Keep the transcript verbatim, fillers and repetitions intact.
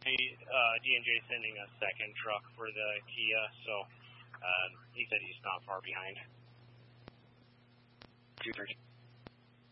uh, D and J sending a second truck for the Kia, so uh, he said he's not far behind. two thirty.